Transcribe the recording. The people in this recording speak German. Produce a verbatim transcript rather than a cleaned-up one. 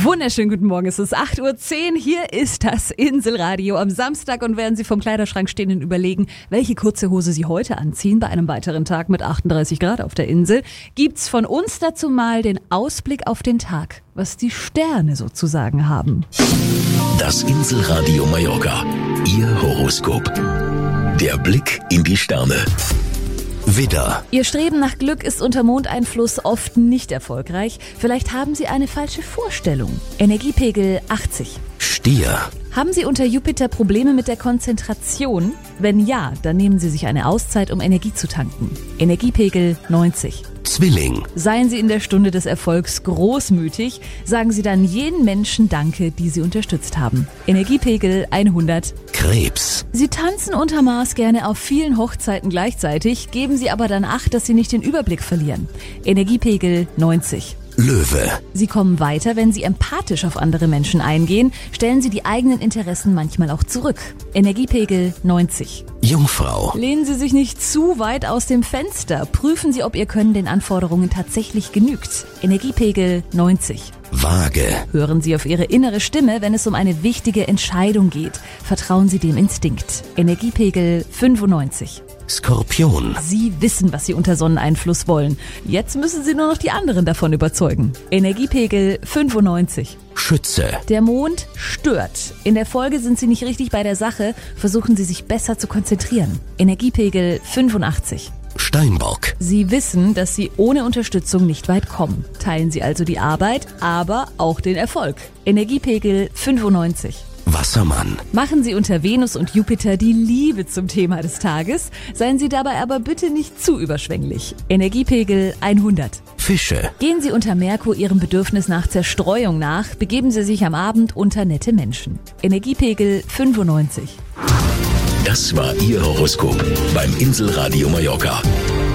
Wunderschönen guten Morgen, es ist acht Uhr zehn, hier ist das Inselradio am Samstag und während Sie vom Kleiderschrank stehen und überlegen, welche kurze Hose Sie heute anziehen bei einem weiteren Tag mit achtunddreißig Grad auf der Insel, gibt's von uns dazu mal den Ausblick auf den Tag, was die Sterne sozusagen haben. Das Inselradio Mallorca, Ihr Horoskop. Der Blick in die Sterne. Widder. Ihr Streben nach Glück ist unter Mondeinfluss oft nicht erfolgreich. Vielleicht haben Sie eine falsche Vorstellung. Energiepegel achtzig. Stier. Haben Sie unter Jupiter Probleme mit der Konzentration? Wenn ja, dann nehmen Sie sich eine Auszeit, um Energie zu tanken. Energiepegel neunzig. Zwilling. Seien Sie in der Stunde des Erfolgs großmütig, sagen Sie dann jenen Menschen Danke, die Sie unterstützt haben. Energiepegel hundert. Krebs. Sie tanzen unter Maß gerne auf vielen Hochzeiten gleichzeitig, geben Sie aber dann Acht, dass Sie nicht den Überblick verlieren. Energiepegel neunzig. Löwe. Sie kommen weiter, wenn Sie empathisch auf andere Menschen eingehen, stellen Sie die eigenen Interessen manchmal auch zurück. Energiepegel neunzig. Jungfrau. Lehnen Sie sich nicht zu weit aus dem Fenster. Prüfen Sie, ob Ihr Können den Anforderungen tatsächlich genügt. Energiepegel neunzig. Waage. Hören Sie auf Ihre innere Stimme, wenn es um eine wichtige Entscheidung geht. Vertrauen Sie dem Instinkt. Energiepegel fünfundneunzig. Skorpion. Sie wissen, was Sie unter Sonneneinfluss wollen. Jetzt müssen Sie nur noch die anderen davon überzeugen. Energiepegel fünfundneunzig. Schütze. Der Mond stört. In der Folge sind Sie nicht richtig bei der Sache. Versuchen Sie sich besser zu konzentrieren. Energiepegel fünfundachtzig. Steinbock. Sie wissen, dass Sie ohne Unterstützung nicht weit kommen. Teilen Sie also die Arbeit, aber auch den Erfolg. Energiepegel fünfundneunzig. Wassermann. Machen Sie unter Venus und Jupiter die Liebe zum Thema des Tages. Seien Sie dabei aber bitte nicht zu überschwänglich. Energiepegel hundert. Fische. Gehen Sie unter Merkur Ihrem Bedürfnis nach Zerstreuung nach, begeben Sie sich am Abend unter nette Menschen. Energiepegel fünfundneunzig. Das war Ihr Horoskop beim Inselradio Mallorca.